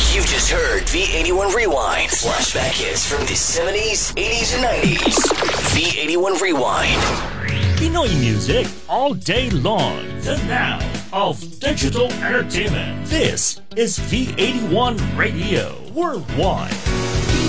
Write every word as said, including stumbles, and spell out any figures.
You just heard V eighty-one Rewind. Flashback hits from the seventies, eighties, and nineties. V eighty-one Rewind. Pinoy music all day long. The now of digital entertainment. This is V eighty-one Radio Worldwide.